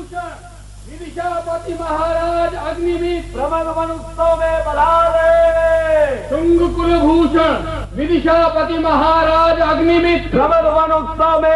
विदिशापति महाराज अग्निमित्र ब्रह्मगमन उत्सव में बधाई। शुंग कुलभूषण विदिशापति महाराज अग्निमित्र ब्रह्मगमन उत्सव में